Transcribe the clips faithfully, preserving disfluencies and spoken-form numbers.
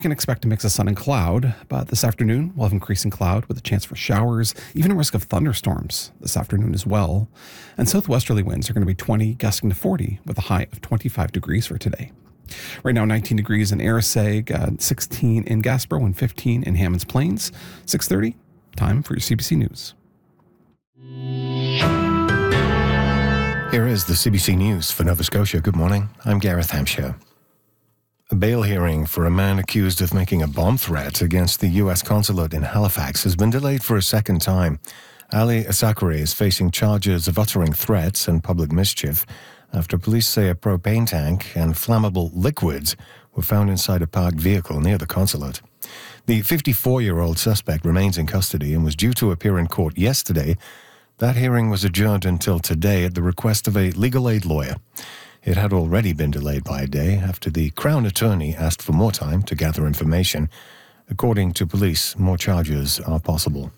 You can expect a mix of sun and cloud, but this afternoon we'll have increasing cloud with a chance for showers, even a risk of thunderstorms this afternoon as well. And southwesterly winds are going to be twenty, gusting to forty, with a high of twenty-five degrees for today. Right now, nineteen degrees in Arisaig, uh, sixteen in Gaspereau, and fifteen in Hammonds Plains. six thirty, time for your C B C News. Here is the C B C News for Nova Scotia. Good morning. I'm Gareth Hampshire. A bail hearing for a man accused of making a bomb threat against the U S consulate in Halifax has been delayed for a second time. Ali Asakari is facing charges of uttering threats and public mischief after police say a propane tank and flammable liquids were found inside a parked vehicle near the consulate. The fifty-four-year-old suspect remains in custody and was due to appear in court yesterday. That hearing was adjourned until today at the request of a legal aid lawyer. It had already been delayed by a day after the Crown Attorney asked for more time to gather information. According to police, more charges are possible.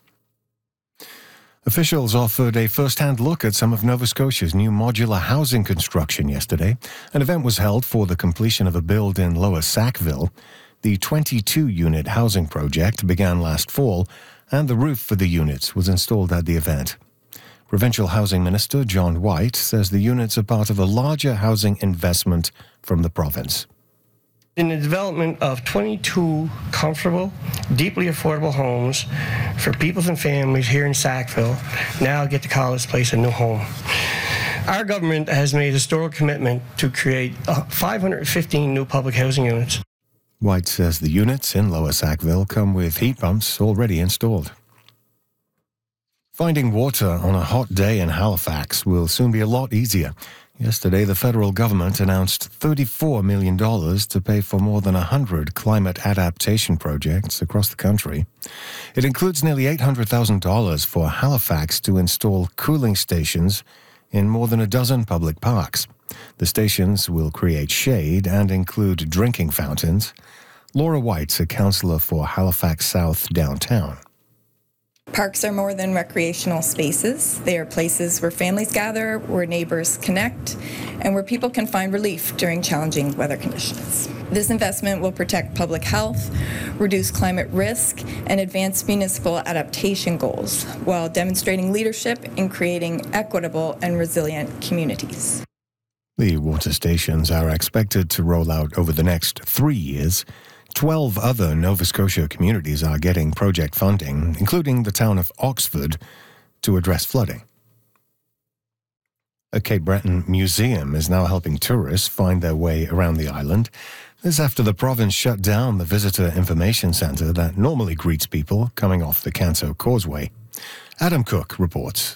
Officials offered a first-hand look at some of Nova Scotia's new modular housing construction yesterday. An event was held for the completion of a build in Lower Sackville. The twenty-two unit housing project began last fall, and the roof for the units was installed at the event. Provincial Housing Minister John White says the units are part of a larger housing investment from the province. In the development of twenty-two comfortable, deeply affordable homes for people and families here in Sackville, now get to call this place a new home. Our government has made a historic commitment to create uh, five hundred fifteen new public housing units. White says the units in Lower Sackville come with heat pumps already installed. Finding water on a hot day in Halifax will soon be a lot easier. Yesterday, the federal government announced thirty-four million dollars to pay for more than one hundred climate adaptation projects across the country. It includes nearly eight hundred thousand dollars for Halifax to install cooling stations in more than a dozen public parks. The stations will create shade and include drinking fountains. Laura White's a councillor for Halifax South downtown. Parks are more than recreational spaces. They are places where families gather, where neighbors connect, and where people can find relief during challenging weather conditions. This investment will protect public health, reduce climate risk, and advance municipal adaptation goals, while demonstrating leadership in creating equitable and resilient communities. The water stations are expected to roll out over the next three years. Twelve other Nova Scotia communities are getting project funding, including the town of Oxford, to address flooding. A Cape Breton museum is now helping tourists find their way around the island. This after the province shut down the Visitor Information Centre that normally greets people coming off the Canso Causeway. Adam Cook reports.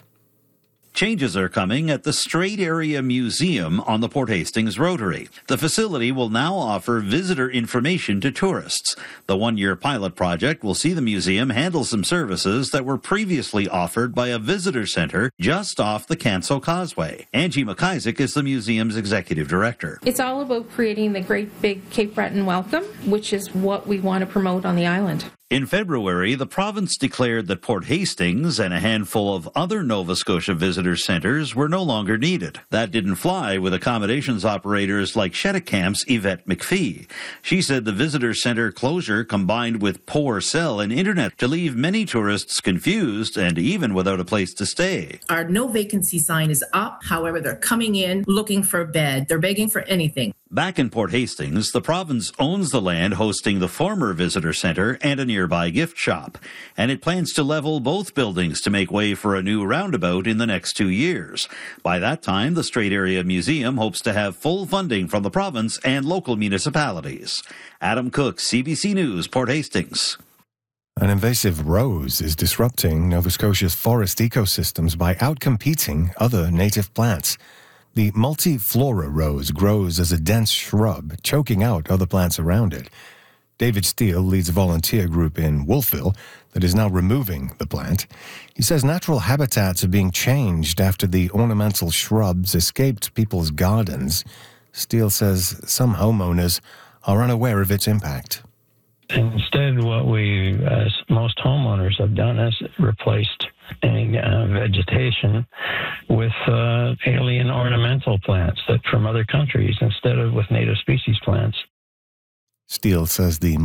Changes are coming at the Strait Area Museum on the Port Hastings Rotary. The facility will now offer visitor information to tourists. The one-year pilot project will see the museum handle some services that were previously offered by a visitor center just off the Canso Causeway. Angie McIsaac is the museum's executive director. It's all about creating the great big Cape Breton welcome, which is what we want to promote on the island. In February, the province declared that Port Hastings and a handful of other Nova Scotia visitor centres were no longer needed. That didn't fly with accommodations operators like Shetticamp's Yvette McPhee. She said the visitor centre closure combined with poor cell and internet to leave many tourists confused and even without a place to stay. Our no vacancy sign is up. However, they're coming in looking for a bed. They're begging for anything. Back in Port Hastings, the province owns the land hosting the former visitor centre and a nearby gift shop, and it plans to level both buildings to make way for a new roundabout in the next two years. By that time, the Strait Area Museum hopes to have full funding from the province and local municipalities. Adam Cook, C B C News, Port Hastings. An invasive rose is disrupting Nova Scotia's forest ecosystems by outcompeting other native plants. The multiflora rose grows as a dense shrub, choking out other plants around it. David Steele leads a volunteer group in Wolfville that is now removing the plant. He says natural habitats are being changed after the ornamental shrubs escaped people's gardens. Steele says some homeowners are unaware of its impact. Instead, what we, as most homeowners have done, is replaced any uh, vegetation with uh, alien ornamental plants that from other countries instead of with native species plants. Steele says the